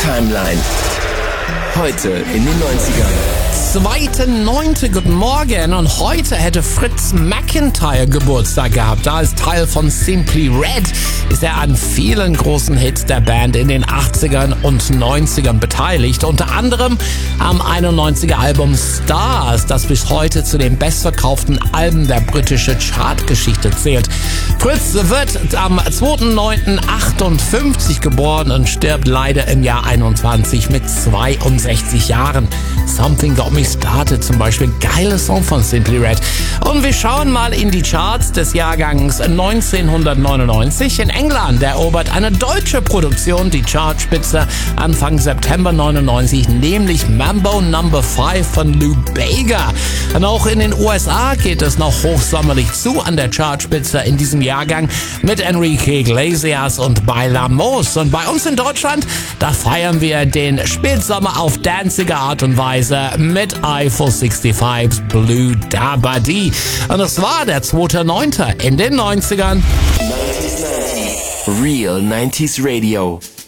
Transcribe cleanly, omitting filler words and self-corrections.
Timeline. Heute in den 90ern. 2.9. Guten Morgen, und heute hätte Fritz McIntyre Geburtstag gehabt. Als Teil von Simply Red ist er an vielen großen Hits der Band in den 80ern und 90ern beteiligt. Unter anderem am 91er Album Stars, das bis heute zu den bestverkauften Alben der britischen Chartgeschichte zählt. Fritz wird am 2.9.58 geboren und stirbt leider im Jahr 21 mit 62 Jahren. Something Got Me Started zum Beispiel, geiler Song von Simply Red. Und wir schauen mal in die Charts des Jahrgangs 1999. In England erobert eine deutsche Produktion die Chartspitze Anfang September 99, nämlich Mambo No. 5 von Lou Bega. Und auch in den USA geht es noch hochsommerlich zu an der Chartspitze in diesem Jahrgang mit Enrique Iglesias und Bailamos. Und bei uns in Deutschland, da feiern wir den Spätsommer auf danziger Art und Weise mit Eiffel 65's Blue Dabadi. Und es war der 2.9. in den 90ern. 90s. Real 90s Radio.